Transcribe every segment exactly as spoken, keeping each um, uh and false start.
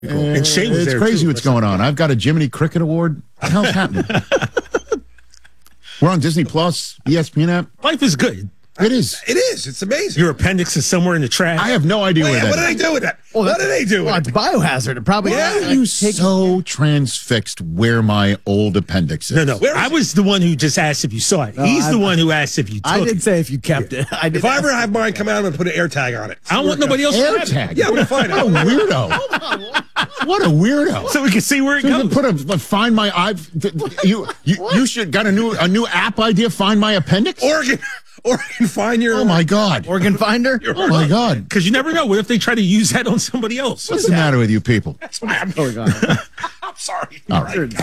And Shane was it's there crazy too, what's going on. I've got a Jiminy Cricket Award. What the hell's happening? We're on Disney Plus, E S P N app. Life is good. It is. It is. It's amazing. Your appendix is somewhere in the trash. I have no idea Wait, where that what did is. they do with that? Well, what did they do Well, with it's it? biohazard. It probably. Why like, are you take- so transfixed where my old appendix is? no, no. Where is I it? was the one who just asked if you saw it. No, He's I- the one who asked if you took I did it. say if you kept it. I did. If I ever have mine come out, I'm going to put an air tag on it. I don't want nobody else to Air have it. tag. Yeah, we'll find What a out. weirdo. What a weirdo. So we can see where it So you can goes. put a find my I. You you, you should got a new a new app idea. Find my appendix. Oregon, Oregon, find your. Oh my God. Organ finder. Oh my God. Because you never know. What if they try to use that on somebody else? What's the matter with you people? That's why I'm, Oh God. I'm sorry. All right.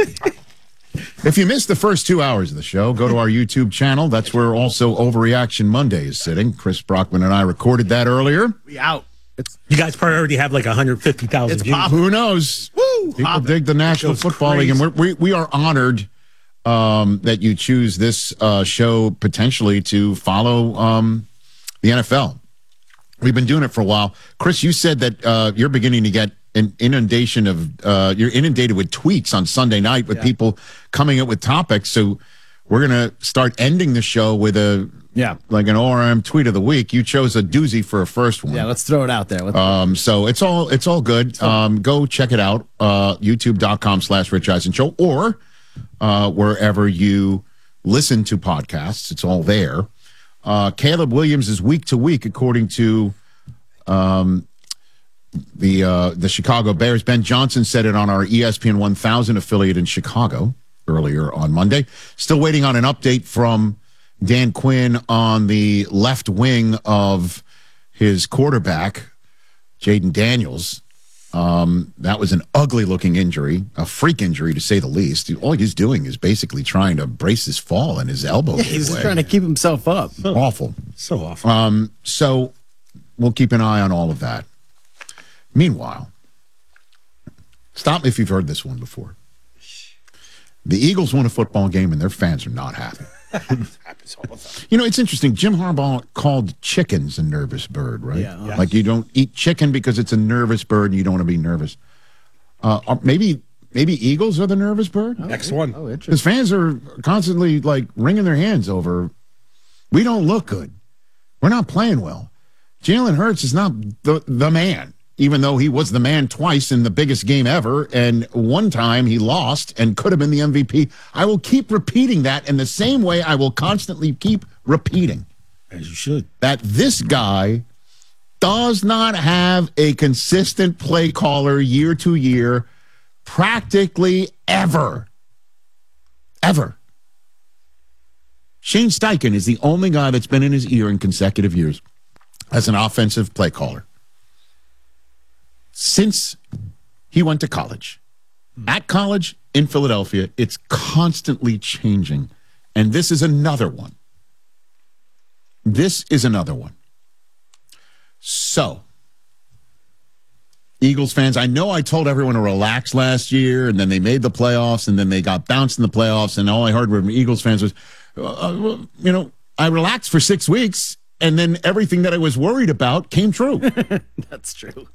If you missed the first two hours of the show, go to our YouTube channel. That's where also Overreaction Monday is sitting. Chris Brockman and I recorded that earlier. We out. It's You guys probably already have like one hundred fifty thousand It's views. pop- Who knows? woo. People dig the National goes Football League, and we're, we we are honored um, that you choose this uh, show potentially to follow um, the N F L. We've been doing it for a while. Chris, you said that uh, you're beginning to get an inundation of uh, you're inundated with tweets on Sunday night with Yeah. people coming up with topics. So we're gonna start ending the show with a Yeah. like an O R M tweet of the week. You chose a doozy for a first one. Yeah. Let's throw it out there. Let's, Um, so it's all it's all good. Um, go check it out. Uh, YouTube.com slash Rich Eisen Show or uh, wherever you listen to podcasts. It's all there. Uh, Caleb Williams is week to week, according to um, the uh, the Chicago Bears. Ben Johnson said it on our E S P N one thousand affiliate in Chicago earlier on Monday. Still waiting on an update from Dan Quinn on the left wing of his quarterback, Jaden Daniels. Um, that was an ugly looking injury, a freak injury to say the least. All he's doing is basically trying to brace his fall and his elbow. yeah, gave he's just way. trying to keep himself up. Awful. So awful. Um, so we'll keep an eye on all of that. Meanwhile, stop me if you've heard this one before. The Eagles won a football game and their fans are not happy. Happens all the time. You know, it's interesting. Jim Harbaugh called chickens a nervous bird, right? Yeah. Yeah. Like you don't eat chicken because it's a nervous bird and you don't want to be nervous. Uh, or maybe maybe Eagles are the nervous bird? Next one. Oh, interesting. Because fans are constantly like wringing their hands over, we don't look good. We're not playing well. Jalen Hurts is not the, the man, even though he was the man twice in the biggest game ever. And one time he lost and could have been the M V P. I will keep repeating that in the same way I will constantly keep repeating As you should. that this guy does not have a consistent play caller year to year, practically ever. Ever. Shane Steichen is the only guy that's been in his ear in consecutive years as an offensive play caller since he went to college. At college in Philadelphia, it's constantly changing. And this is another one. This is another one. So, Eagles fans, I know I told everyone to relax last year, and then they made the playoffs, and then they got bounced in the playoffs, and all I heard from Eagles fans was, uh, well, you know, I relaxed for six weeks, and then everything that I was worried about came true. That's true.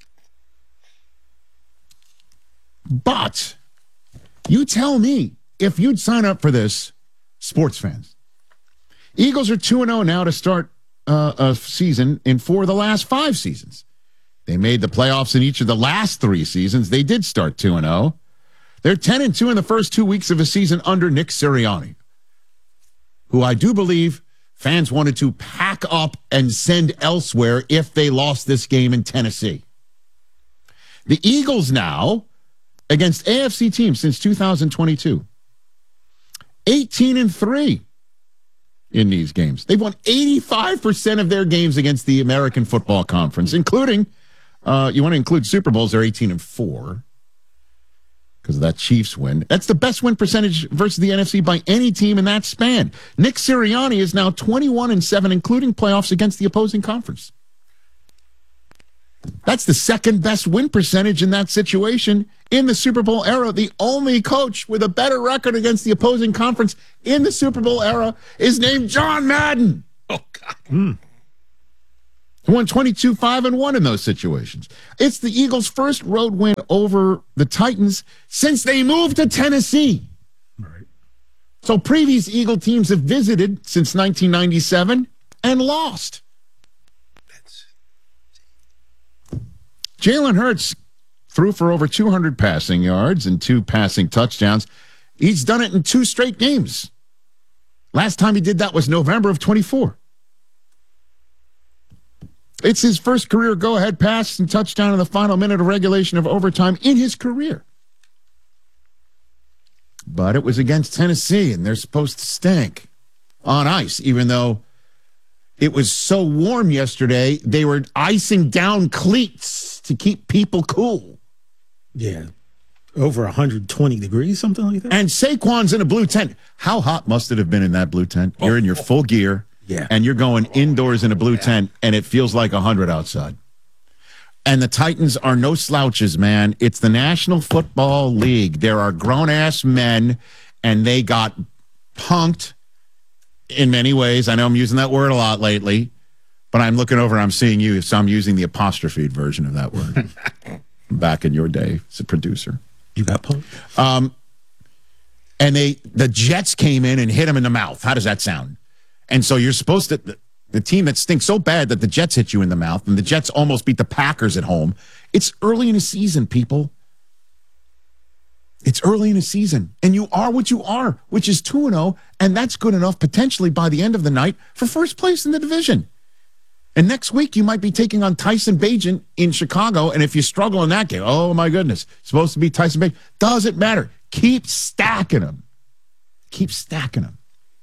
But you tell me if you'd sign up for this, sports fans. Eagles are two and oh now to start uh, a season in four of the last five seasons. They made the playoffs in each of the last three seasons. They did start two and oh. They're ten and two in the first two weeks of a season under Nick Sirianni, who I do believe fans wanted to pack up and send elsewhere if they lost this game in Tennessee. The Eagles now, against A F C teams since two thousand twenty-two, eighteen and three in these games. They've won eighty-five percent of their games against the American Football Conference, including, uh, you want to include Super Bowls, they're eighteen and four because of that Chiefs win. That's the best win percentage versus the N F C by any team in that span. Nick Sirianni is now twenty-one and seven, including playoffs against the opposing conference. That's the second best win percentage in that situation in the Super Bowl era. The only coach with a better record against the opposing conference in the Super Bowl era is named John Madden. Oh, God. Won twenty-two five and one in those situations. It's the Eagles' first road win over the Titans since they moved to Tennessee. Right. So previous Eagle teams have visited since nineteen ninety-seven and lost. Jalen Hurts threw for over two hundred passing yards and two passing touchdowns. He's done it in two straight games. Last time he did that was November of twenty-four. It's his first career go-ahead pass and touchdown in the final minute of regulation of overtime in his career. But it was against Tennessee, and they're supposed to stink on ice, even though it was so warm yesterday, they were icing down cleats to keep people cool. Yeah. Over one hundred twenty degrees, something like that. And Saquon's in a blue tent. How hot must it have been in that blue tent? You're in your full gear. Yeah. And you're going indoors in a blue tent, and it feels like one hundred outside. And the Titans are no slouches, man. It's the National Football League. There are grown-ass men, and they got punked in many ways. I know I'm using that word a lot lately, but I'm looking over and I'm seeing you, so I'm using the apostrophe version of that word. Back in your day as a producer. You got punked? Um, and they the Jets came in and hit him in the mouth. How does that sound? And so you're supposed to, the, the team that stinks so bad that the Jets hit you in the mouth, and the Jets almost beat the Packers at home. It's early in the season, people. It's early in the season, and you are what you are, which is two and oh, and that's good enough potentially by the end of the night for first place in the division. And next week, you might be taking on Tyson Bagent in Chicago, and if you struggle in that game, oh, my goodness, it's supposed to be Tyson Bagent. Doesn't matter. Keep stacking them. Keep stacking them.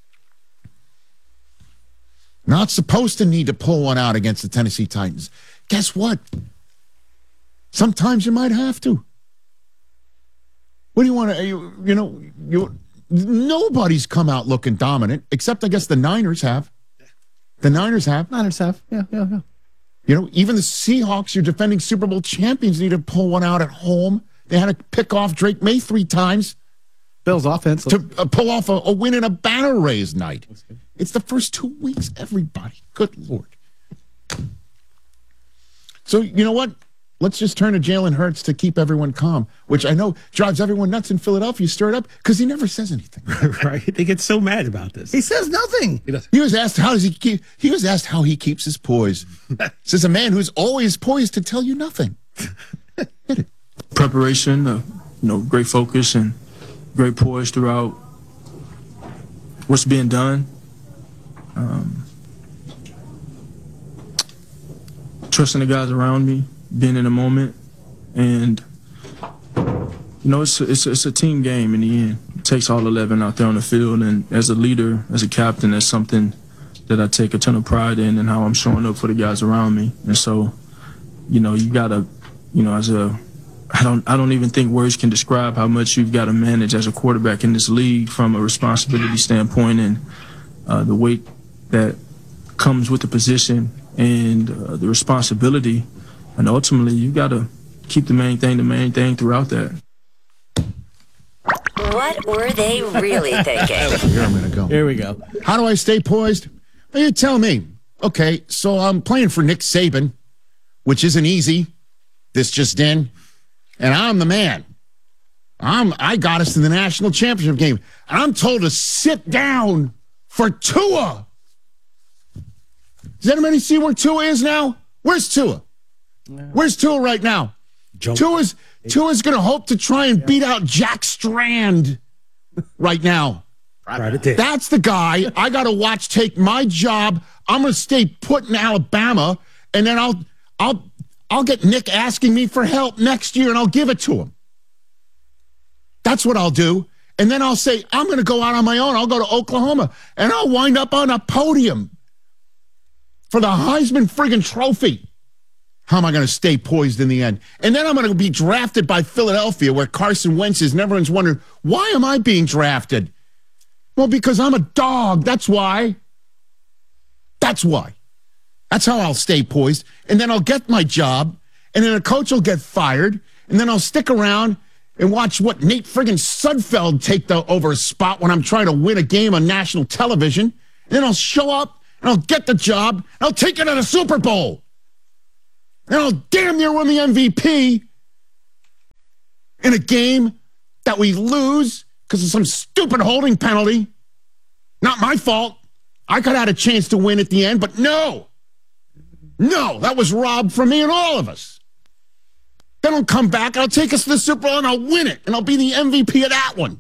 Not supposed to need to pull one out against the Tennessee Titans. Guess what? Sometimes you might have to. What do you want to, you, you know, you, nobody's come out looking dominant, except I guess the Niners have. The Niners have. Niners have. Yeah, yeah, yeah. You know, even the Seahawks, your defending Super Bowl champions, need to pull one out at home. They had to pick off Drake May three times. Bills offense. To uh, pull off a, a win in a banner raise night. It's the first two weeks, everybody. Good Lord. So, you know what? Let's just turn to Jalen Hurts to keep everyone calm, which I know drives everyone nuts in Philadelphia. Stir it up because he never says anything. Right? They get so mad about this. He says nothing. He does. He was asked how does he keep. He was asked how he keeps his poise. Says a man who's always poised to tell you nothing. Hit it. Preparation, uh, you know, great focus and great poise throughout what's being done. Um, trusting the guys around me, being in the moment, and you know, it's a, it's a, it's a team game in the end. It takes all eleven out there on the field, and as a leader, as a captain, that's something that I take a ton of pride in, and how I'm showing up for the guys around me. And so, you know, you gotta, you know, as a I don't I don't even think words can describe how much you've got to manage as a quarterback in this league from a responsibility standpoint, and uh, the weight that comes with the position and uh, the responsibility. And ultimately, you got to keep the main thing the main thing throughout that. What were they really thinking? Here I'm going to go. Here we go. How do I stay poised? Well, you tell me. Okay, so I'm playing for Nick Saban, which isn't easy. This just in. And I'm the man. I'm, I got us in the national championship game. And I'm told to sit down for Tua. Does anybody see where Tua is now? Where's Tua? Where's Tua right now? Jump. Tua's, Tua's going to hope to try and beat out Jack Strand right now. Right it there. That's the guy I got to watch take my job. I'm going to stay put in Alabama, and then I'll I'll I'll get Nick asking me for help next year, and I'll give it to him. That's what I'll do. And then I'll say, I'm going to go out on my own. I'll go to Oklahoma, and I'll wind up on a podium for the Heisman friggin' trophy. How am I going to stay poised in the end? And then I'm going to be drafted by Philadelphia, where Carson Wentz is, and everyone's wondering, why am I being drafted? Well, because I'm a dog. That's why. That's why. That's how I'll stay poised. And then I'll get my job, and then a coach will get fired, and then I'll stick around and watch what Nate friggin' Sudfeld take the over a spot when I'm trying to win a game on national television. And then I'll show up, and I'll get the job, and I'll take it to the Super Bowl. And I'll damn near win the M V P in a game that we lose because of some stupid holding penalty. Not my fault. I could have had a chance to win at the end, but no. No, that was robbed from me and all of us. Then I'll come back, I'll take us to the Super Bowl, and I'll win it, and I'll be the M V P of that one.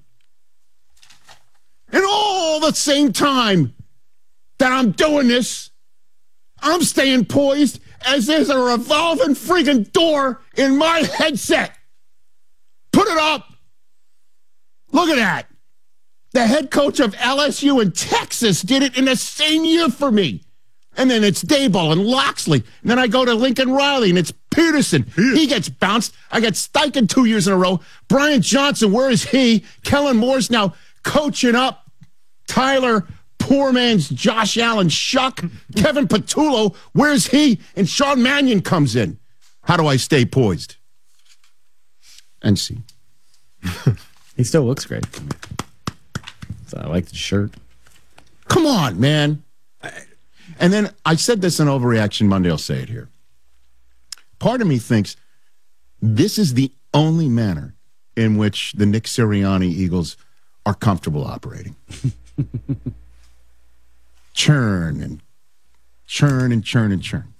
And all the same time that I'm doing this, I'm staying poised as there's a revolving freaking door in my headset. Put it up. Look at that. The head coach of L S U in Texas did it in the same year for me. And then it's Daboll and Loxley. And then I go to Lincoln Riley, and it's Peterson. He gets bounced. I get Steichen two years in a row. Brian Johnson, where is he? Kellen Moore's now coaching up Tyler, poor man's Josh Allen Shuck. Kevin Patullo, where's he? And Sean Mannion comes in. How do I stay poised? And see. He still looks great. So I like the shirt. Come on, man. And then I said this on Overreaction Monday. I'll say it here. Part of me thinks this is the only manner in which the Nick Sirianni Eagles are comfortable operating. Churn and churn and churn and churn.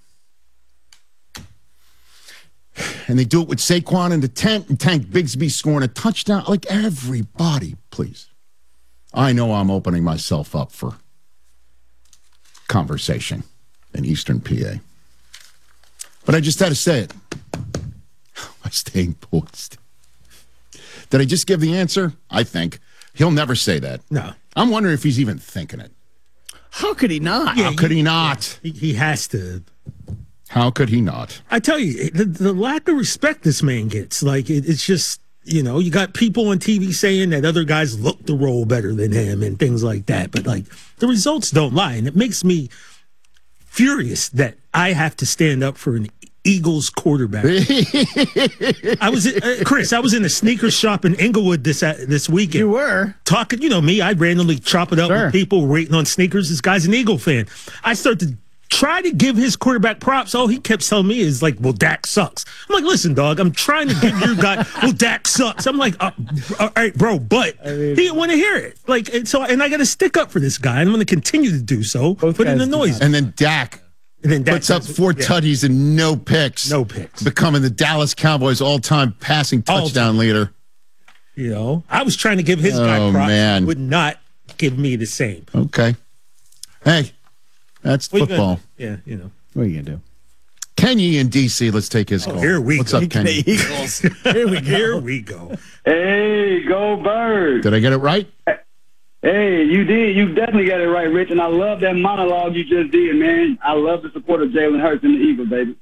And they do it with Saquon in the tent and Tank Bigsby scoring a touchdown. Like, everybody, please. I know I'm opening myself up for conversation in Eastern P A. But I just had to say it. Am I staying poised? Did I just give the answer? I think. He'll never say that. No. I'm wondering if he's even thinking it. How could he not? Yeah, How could he not? He, he has to. How could he not? I tell you, the, the lack of respect this man gets, like, it, it's just, you know, you got people on T V saying that other guys look the role better than him and things like that. But, like, the results don't lie. And it makes me furious that I have to stand up for an Eagles quarterback. I was, uh, Chris, I was in a sneaker shop in Inglewood this uh, this weekend. You were. Talking, you know me, I randomly chop it up Sure. with people rating on sneakers. This guy's an Eagle fan. I start to try to give his quarterback props. All he kept telling me is like, well, Dak sucks. I'm like, listen, dog, I'm trying to give your guy, well, Dak sucks. I'm like, uh, all right, bro, but I mean, he didn't want to hear it. Like, and so, and I got to stick up for this guy. I'm going to continue to do so. Both Put in the guys do noise. And then Dak And then Dak puts up does- four yeah. tutties and no picks. No picks. Becoming the Dallas Cowboys all-time passing All touchdown time. leader. You know, I was trying to give his guy Oh, props. man. He would not give me the same. Okay. Hey, that's What you football. gonna- Yeah, you know. What are you gonna do? Kenny in D C, let's take his call. here we What's go. up, Kenny? Eagles. Here we go. Here we go. Hey, go Birds. Did I get it right? Hey, you did. You definitely got it right, Rich. And I love that monologue you just did, man. I love the support of Jalen Hurts and the Eagles, baby.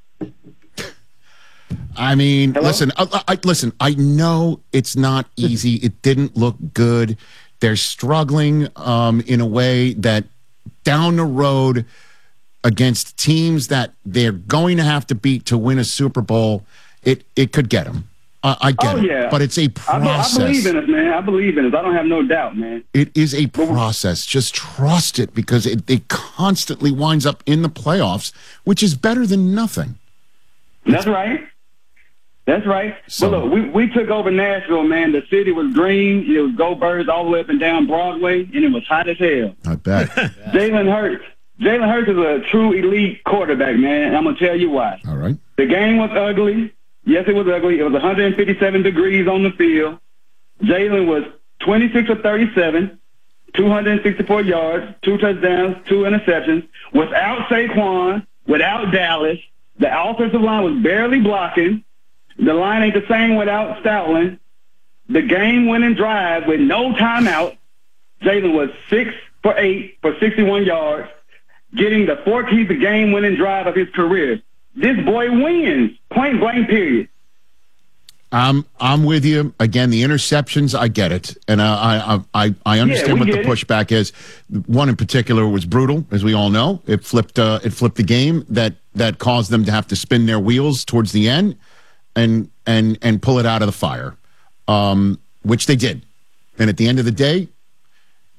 I mean, Hello? listen, I, I, listen, I know it's not easy. It didn't look good. They're struggling um, in a way that down the road against teams that they're going to have to beat to win a Super Bowl, it, it could get them. I, I get Oh, it. yeah. But it's a I, process. I believe in it, man. I believe in it. I don't have no doubt, man. It is a process. Just trust it because it, it constantly winds up in the playoffs, which is better than nothing. That's right. That's right. So- but look, we, we took over Nashville, man. The city was green. It was Go Birds all the way up and down Broadway, and it was hot as hell. I bet. Jalen Hurts. Jalen Hurts is a true elite quarterback, man. And I'm going to tell you why. All right. The game was ugly. Yes, it was ugly. It was one hundred fifty-seven degrees on the field. Jalen was twenty-six of thirty-seven, two hundred sixty-four yards, two touchdowns, two interceptions. Without Saquon, without Dallas, the offensive line was barely blocking. The line ain't the same without Stoutland. The game-winning drive with no timeout. Jalen was six for eight for sixty-one yards, getting the fourteenth game-winning drive of his career. This boy wins, point blank, period. I'm I'm with you. Again, the interceptions, I get it, and I I I, I understand we what the get it. pushback is. One in particular was brutal, as we all know. It flipped uh, it flipped the game that that caused them to have to spin their wheels towards the end, and and and pull it out of the fire, um, which they did. And at the end of the day,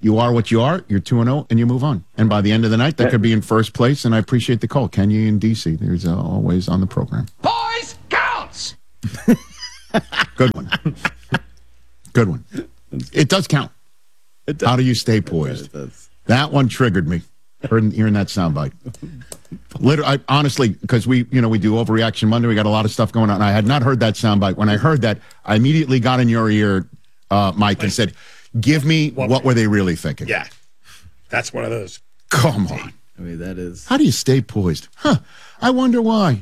You are what you are. You're two and oh, and you move on. And by the end of the night, they could be in first place, and I appreciate the call. Kenya in D C, there's uh, always on the program. Boys counts. Good one. Good one. It does count. It does. How do you stay poised? It does. That one triggered me. Hearing, hearing that soundbite. Literally, I, honestly, because we, you know, we do Overreaction Monday. We got a lot of stuff going on. I had not heard that soundbite. When I heard that, I immediately got in your ear, uh, Mike, and said, "Give me what, what were they really thinking?" Yeah, that's one of those. Come on. I mean, that is. How do you stay poised? Huh? I wonder why.